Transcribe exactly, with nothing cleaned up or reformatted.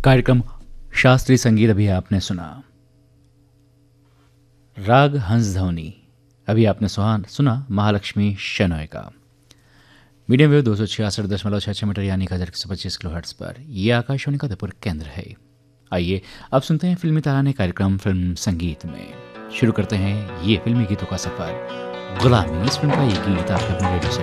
कार्यक्रम शास्त्रीय संगीत अभी आपने सुना। राग हंस ध्वनि अभी आपने सुहा सुना महालक्ष्मी शेनॉय का। मीडियम वेव दो सौ छियासठ दशमलव छः छः मीटर यानी हजार एक सौ पच्चीस किलो हर्ट्स पर यह आकाशवाणी का उदयपुर केंद्र है। आइए अब सुनते हैं फिल्मी ताराने कार्यक्रम फिल्म संगीत में। शुरू करते हैं ये फिल्मी गीतों का सफर। गुलामी इस फिल्म का ये गीत आपके अपने रेडियो सेट